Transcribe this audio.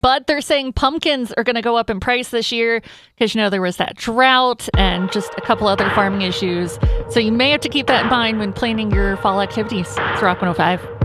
But they're saying pumpkins are going to go up in price this year because, there was that drought and just a couple other farming issues. So you may have to keep that in mind when planning your fall activities. It's Rock 105.